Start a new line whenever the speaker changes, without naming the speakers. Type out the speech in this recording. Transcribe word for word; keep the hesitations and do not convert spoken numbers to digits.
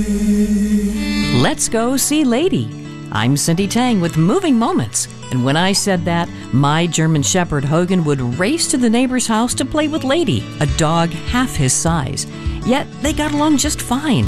Let's go see Lady. I'm Cindy Tang with Moving Moments, and when I said that, my German Shepherd Hogan would race to the neighbor's house to play with Lady, a dog half his size. Yet they got along just fine.